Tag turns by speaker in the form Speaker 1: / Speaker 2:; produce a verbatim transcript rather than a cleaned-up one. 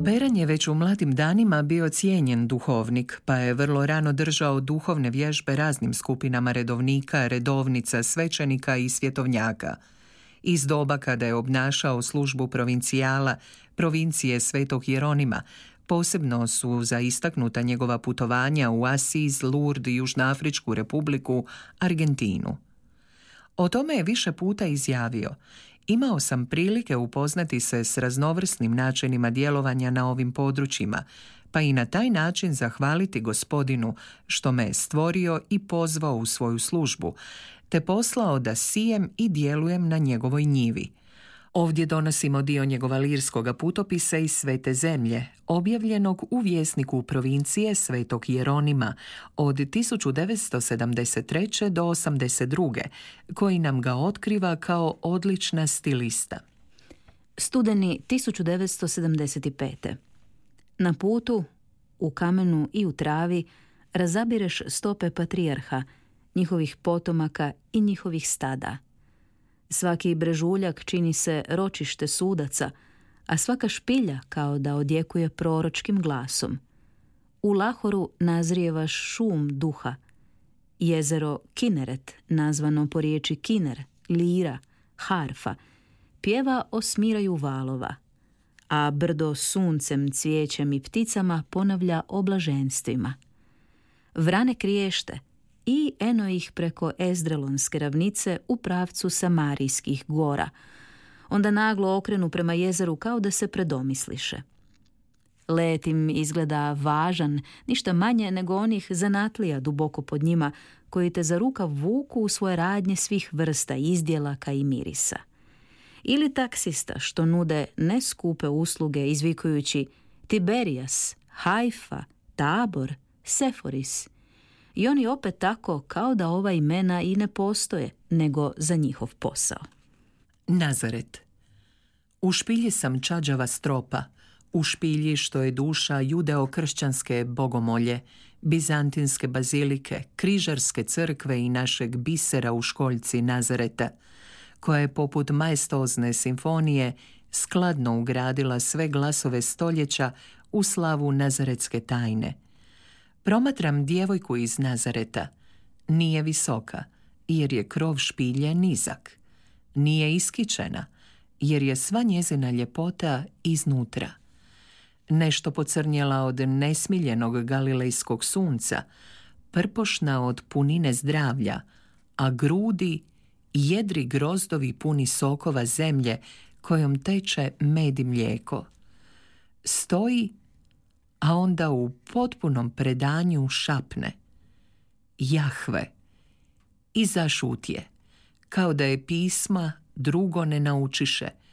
Speaker 1: Beran je već u mladim danima bio cijenjen duhovnik, pa je vrlo rano držao duhovne vježbe raznim skupinama redovnika, redovnica, svećenika i svjetovnjaka. Iz doba kada je obnašao službu provincijala, provincije Svetog Jeronima, posebno su za istaknuta njegova putovanja u Asiz, Lourdes, Južnoafričku republiku, Argentinu. O tome je više puta izjavio: imao sam prilike upoznati se s raznovrsnim načinima djelovanja na ovim područjima, pa i na taj način zahvaliti Gospodinu što me je stvorio i pozvao u svoju službu, te poslao da sijem i djelujem na njegovoj njivi. Ovdje donosimo dio njegova lirskoga putopisa iz Svete zemlje, objavljenog u Vjesniku provincije Svetog Jeronima od tisuću devetsto sedamdeset treće do osamdeset druge, koji nam ga otkriva kao odlična stilista.
Speaker 2: Studeni tisuću devetsto sedamdeset pete. Na putu, u kamenu i u travi, razabireš stope patrijarha, njihovih potomaka i njihovih stada. Svaki brežuljak čini se ročište sudaca, a svaka špilja kao da odjekuje proročkim glasom. U Lahoru nazrijevaš šum duha. Jezero Kineret, nazvano po riječi kiner, lira, harfa, pjeva o smiraju valova, a brdo suncem, cvijećem i pticama ponavlja o blaženstvima. Vrane kriješte i eno ih preko Ezdrelonske ravnice u pravcu Samarijskih gora. Onda naglo okrenu prema jezeru kao da se predomisliše. Let im izgleda važan, ništa manje nego onih zanatlija duboko pod njima, koji te za rukav vuku u svoje radnje svih vrsta izdjelaka i mirisa. Ili taksista što nude neskupe usluge izvikujući Tiberijas, Hajfa, Tabor, Seforis. I oni opet tako kao da ova imena i ne postoje, nego za njihov posao.
Speaker 1: Nazaret. U špilji sam čađava stropa, u špilji što je duša judeo-kršćanske bogomolje, bizantinske bazilike, križarske crkve i našeg bisera u školjci Nazareta, koja je poput majestozne simfonije skladno ugradila sve glasove stoljeća u slavu nazaretske tajne. Promatram djevojku iz Nazareta. Nije visoka, jer je krov špilje nizak. Nije iskičena, jer je sva njezina ljepota iznutra. Nešto pocrnjela od nesmiljenog galilejskog sunca, prpošna od punine zdravlja, a grudi jedri grozdovi puni sokova zemlje kojom teče med i mlijeko. Stoji, a onda u potpunom predanju šapne: Jahve, i zašutje, kao da je pisma drugo ne naučiše,